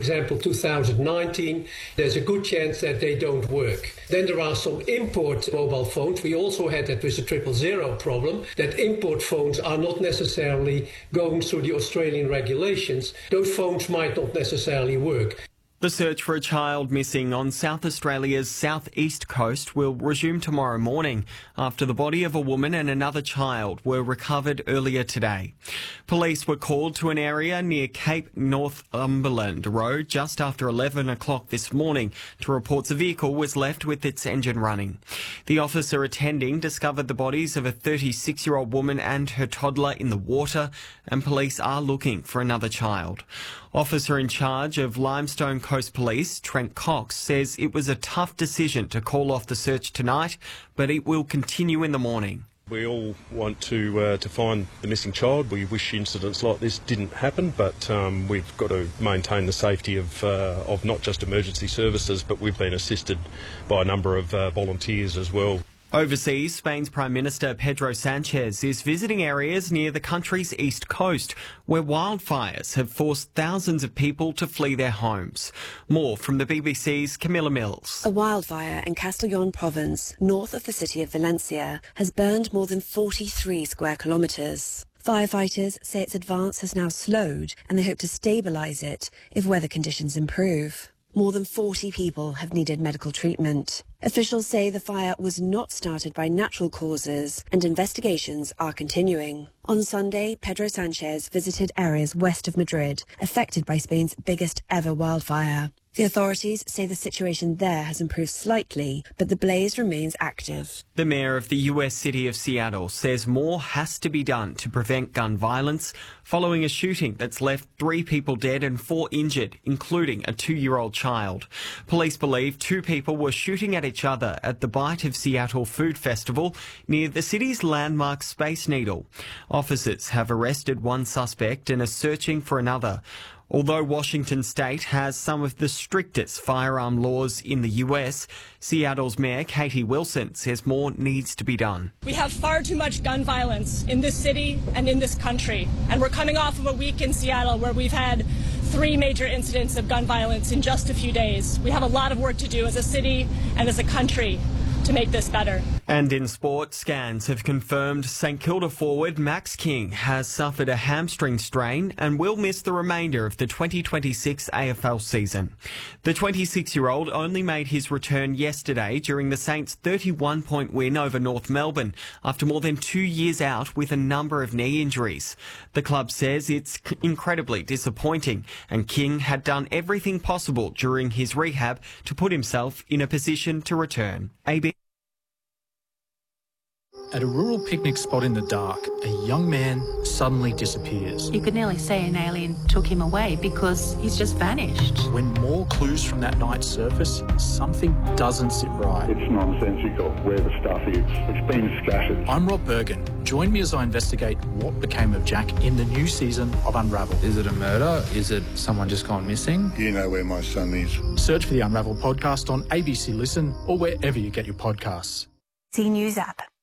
example 2019, there's a good chance that they don't work. Then there are some import mobile phones. We also had that with the 000 problem, that import phones are not necessarily going through the Australian regulations. Those phones might not necessarily work. The search for a child missing on South Australia's southeast coast will resume tomorrow morning after the body of a woman and another child were recovered earlier today. Police were called to an area near Cape Northumberland Road just after 11 o'clock this morning to reports a vehicle was left with its engine running. The officer attending discovered the bodies of a 36-year-old woman and her toddler in the water, and police are looking for another child. Officer in charge of Limestone Coast Police, Trent Cox, says it was a tough decision to call off the search tonight, but it will continue in the morning. We all want to find the missing child. We wish incidents like this didn't happen, but we've got to maintain the safety of not just emergency services, but we've been assisted by a number of volunteers as well. Overseas, Spain's Prime Minister Pedro Sanchez is visiting areas near the country's east coast where wildfires have forced thousands of people to flee their homes. More from the BBC's Camilla Mills. A wildfire in Castellón province, north of the city of Valencia, has burned more than 43 square kilometres. Firefighters say its advance has now slowed and they hope to stabilise it if weather conditions improve. More than 40 people have needed medical treatment. Officials say the fire was not started by natural causes and investigations are continuing. On Sunday, Pedro Sanchez visited areas west of Madrid, affected by Spain's biggest ever wildfire. The authorities say the situation there has improved slightly, but the blaze remains active. The mayor of the US city of Seattle says more has to be done to prevent gun violence following a shooting that's left 3 people dead and 4 injured, including a 2-year-old child. Police believe 2 people were shooting at each other at the Bite of Seattle Food Festival near the city's landmark Space Needle. Officers have arrested 1 suspect and are searching for another. Although Washington state has some of the strictest firearm laws in the US, Seattle's Mayor Katie Wilson says more needs to be done. We have far too much gun violence in this city and in this country, and we're coming off of a week in Seattle where we've had 3 major incidents of gun violence in just a few days. We have a lot of work to do as a city and as a country to make this better. And in sport, scans have confirmed St Kilda forward Max King has suffered a hamstring strain and will miss the remainder of the 2026 AFL season. The 26-year-old only made his return yesterday during the Saints' 31-point win over North Melbourne after more than 2 years out with a number of knee injuries. The club says it's incredibly disappointing, and King had done everything possible during his rehab to put himself in a position to return. At a rural picnic spot in the dark, a young man suddenly disappears. You could nearly say an alien took him away because he's just vanished. When more clues from that night surface, something doesn't sit right. It's nonsensical where the stuff is. It's been scattered. I'm Rob Bergen. Join me as I investigate what became of Jack in the new season of Unravel. Is it a murder? Is it someone just gone missing? You know where my son is. Search for the Unravel podcast on ABC Listen or wherever you get your podcasts. C News app.